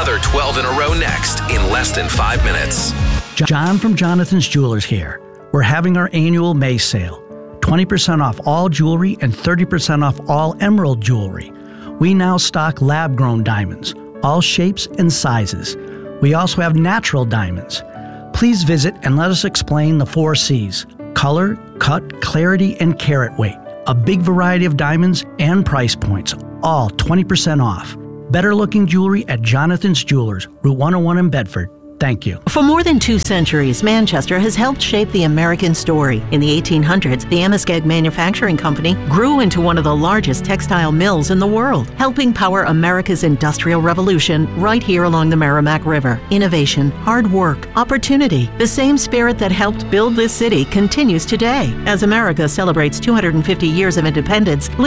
Another 12 in a row next in less than 5 minutes. John from Jonathan's Jewelers here. We're having our annual May sale. 20% off all jewelry and 30% off all emerald jewelry. We now stock lab-grown diamonds, all shapes and sizes. We also have natural diamonds. Please visit and let us explain the 4 C's: color, cut, clarity, and carat weight. A big variety of diamonds and price points, all 20% off. Better looking jewelry at Jonathan's Jewelers, Route 101 in Bedford. Thank you. For more than 2 centuries, Manchester has helped shape the American story. In the 1800s, the Amoskeag Manufacturing Company grew into one of the largest textile mills in the world, helping power America's industrial revolution right here along the Merrimack River. Innovation, hard work, opportunity. The same spirit that helped build this city continues today. As America celebrates 250 years of independence,